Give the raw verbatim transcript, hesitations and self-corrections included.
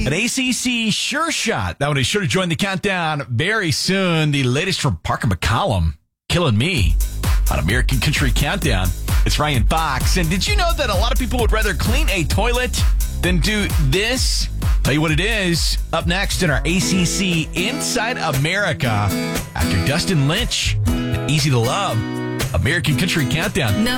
An A C C sure shot. That one is sure to join the countdown very soon. The latest from Parker McCollum, Killing Me on American Country Countdown. It's Ryan Fox. And did you know that a lot of people would rather clean a toilet than do this? Tell you what it is up next in our A C C Inside America after Dustin Lynch and Easy to Love. American Country Countdown. No.